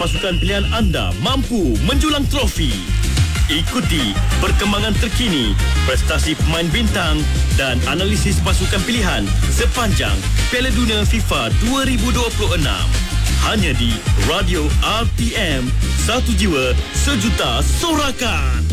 pasukan pilihan anda mampu menjulang trofi. Ikuti perkembangan terkini, prestasi pemain bintang dan analisis pasukan pilihan sepanjang Piala Dunia FIFA 2026. Hanya di Radio RTM, satu jiwa sejuta sorakan.